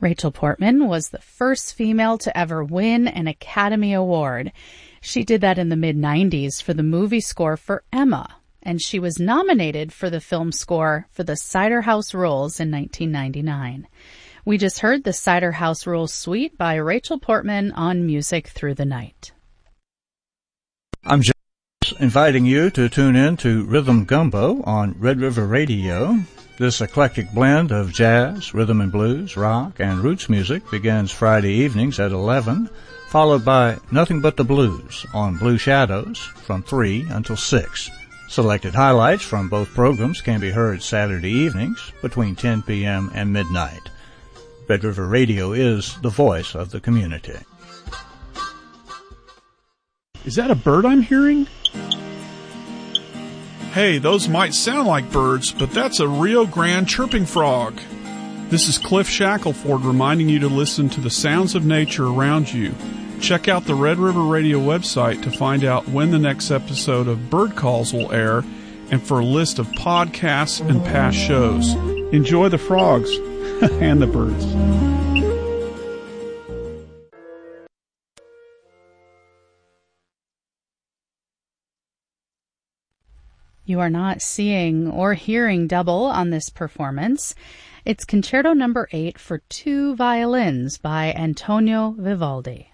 Rachel Portman was the first female to ever win an Academy Award. She did that in the mid-90s for the movie score for Emma, and she was nominated for the film score for the Cider House Rules in 1999. We just heard the Cider House Rules Suite by Rachel Portman on Music Through the Night. I'm just inviting you to tune in to Rhythm Gumbo on Red River Radio. This eclectic blend of jazz, rhythm and blues, rock, and roots music begins Friday evenings at 11, followed by Nothing But the Blues on Blue Shadows from 3 until 6. Selected highlights from both programs can be heard Saturday evenings between 10 p.m. and midnight. Red River Radio is the voice of the community. Is that a bird I'm hearing? Hey, those might sound like birds, but that's a Rio Grande chirping frog. This is Cliff Shackelford reminding you to listen to the sounds of nature around you. Check out the Red River Radio website to find out when the next episode of Bird Calls will air and for a list of podcasts and past shows. Enjoy the frogs and the birds. You are not seeing or hearing double on this performance. It's Concerto No. 8 for 2 violins by Antonio Vivaldi.